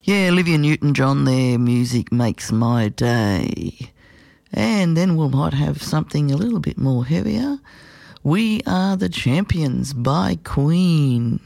Yeah, Olivia Newton-John there, Music Makes My Day. And then we might have something a little bit more heavier. We Are the Champions by Queen.